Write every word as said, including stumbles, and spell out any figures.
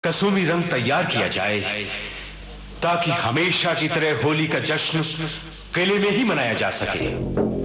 कसूमी रंग तैयार किया जाए ताकि हमेशा की तरह होली का जश्न किले में ही मनाया जा सके।